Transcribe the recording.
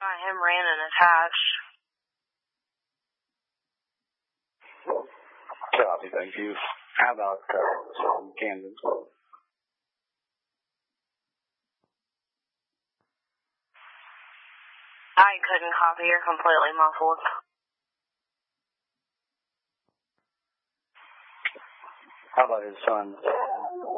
him ran and attached. Copy, thank you. How about Kansas? I couldn't copy. You're completely muffled. How about his son?